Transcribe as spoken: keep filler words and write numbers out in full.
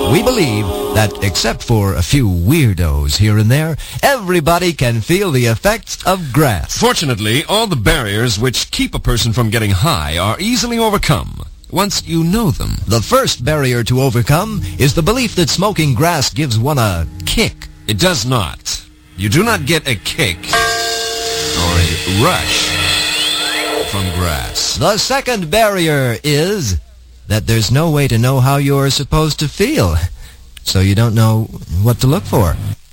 We believe that, except for a few weirdos here and there, everybody can feel the effects of grass. Fortunately, all the barriers which keep a person from getting high are easily overcome once you know them. The first barrier to overcome is the belief that smoking grass gives one a kick. It does not. You do not get a kick or a rush from grass. The second barrier is that there's no way to know how you're supposed to feel, so you don't know what to look for.